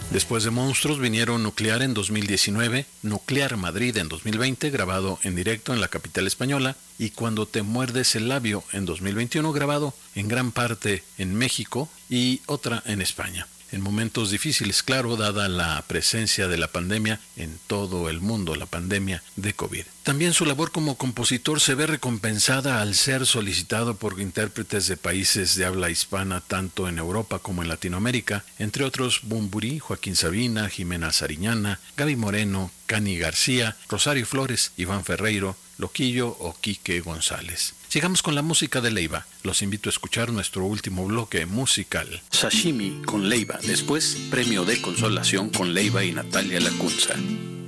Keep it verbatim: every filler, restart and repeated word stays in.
Después de Monstruos vinieron Nuclear en dos mil diecinueve, Nuclear Madrid en dos mil veinte, grabado en directo en la capital española, y Cuando te muerdes el labio en dos mil veintiuno, grabado en gran parte en México y otra en España. En momentos difíciles, claro, dada la presencia de la pandemia en todo el mundo, la pandemia de COVID. También su labor como compositor se ve recompensada al ser solicitado por intérpretes de países de habla hispana, tanto en Europa como en Latinoamérica, entre otros Bunbury, Joaquín Sabina, Jimena Sariñana, Gaby Moreno, Cani García, Rosario Flores, Iván Ferreiro, Loquillo o Quique González. Sigamos con la música de Leiva. Los invito a escuchar nuestro último bloque musical. Sashimi con Leiva. Después, Premio de Consolación con Leiva y Natalia Lacunza.